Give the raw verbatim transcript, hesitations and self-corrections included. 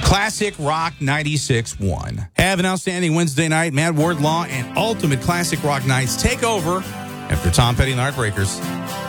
Classic Rock ninety-six point one. Have an outstanding Wednesday night. Mad Ward Law and Ultimate Classic Rock Nights take over after Tom Petty and the Heartbreakers.